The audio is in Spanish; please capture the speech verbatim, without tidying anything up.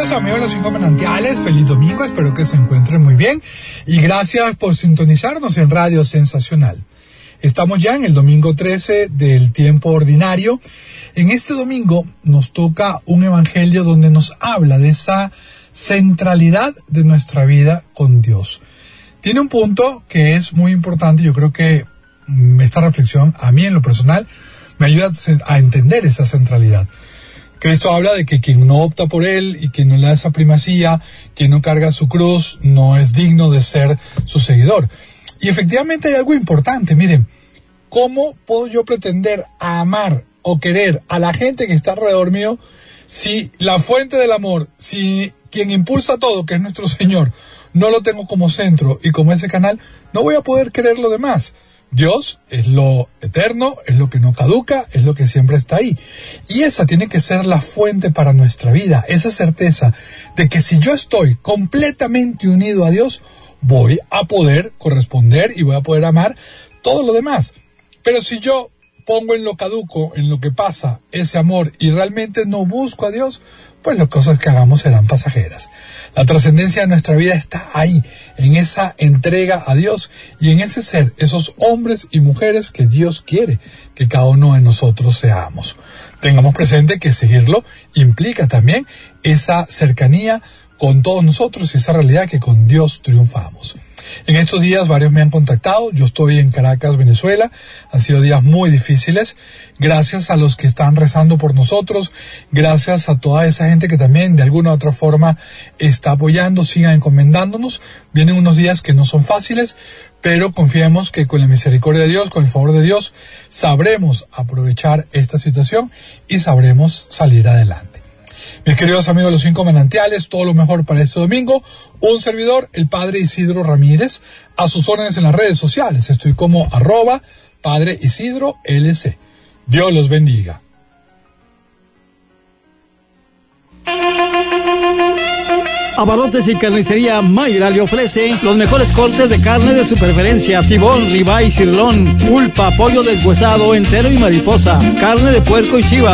queridos amigos de los cinco manantiales, feliz domingo, espero que se encuentren muy bien y gracias por sintonizarnos en Radio Sensacional. Estamos ya en el domingo trece del tiempo ordinario. En este domingo nos toca un evangelio donde nos habla de esa centralidad de nuestra vida con Dios. Tiene un punto que es muy importante, yo creo que esta reflexión a mí en lo personal me ayuda a entender esa centralidad. Cristo habla de que quien no opta por Él y quien no le da esa primacía, quien no carga su cruz, no es digno de ser su seguidor. Y efectivamente hay algo importante, miren, ¿cómo puedo yo pretender amar o querer a la gente que está alrededor mío si la fuente del amor, si quien impulsa todo, que es nuestro Señor, no lo tengo como centro y como ese canal, no voy a poder querer lo demás? Dios es lo eterno, es lo que no caduca, es lo que siempre está ahí. Y esa tiene que ser la fuente para nuestra vida, esa certeza de que si yo estoy completamente unido a Dios, voy a poder corresponder y voy a poder amar todo lo demás. Pero si yo pongo en lo caduco, en lo que pasa, ese amor y realmente no busco a Dios, pues las cosas que hagamos serán pasajeras. La trascendencia de nuestra vida está ahí, en esa entrega a Dios y en ese ser, esos hombres y mujeres que Dios quiere que cada uno de nosotros seamos. Tengamos presente que seguirlo implica también esa cercanía con todos nosotros y esa realidad que con Dios triunfamos. En estos días varios me han contactado, yo estoy en Caracas, Venezuela, han sido días muy difíciles, gracias a los que están rezando por nosotros, gracias a toda esa gente que también de alguna u otra forma está apoyando, sigan encomendándonos, vienen unos días que no son fáciles, pero confiemos que con la misericordia de Dios, con el favor de Dios, sabremos aprovechar esta situación y sabremos salir adelante. Mis queridos amigos de los cinco manantiales, todo lo mejor para este domingo. Un servidor, el Padre Isidro Ramírez, a sus órdenes en las redes sociales. Estoy como arroba Padre Isidro L C. Dios los bendiga. Abarrotes y Carnicería Mayra le ofrece los mejores cortes de carne de su preferencia: tibón, ribeye, sirlón, pulpa, pollo deshuesado, entero y mariposa, carne de puerco y chiva.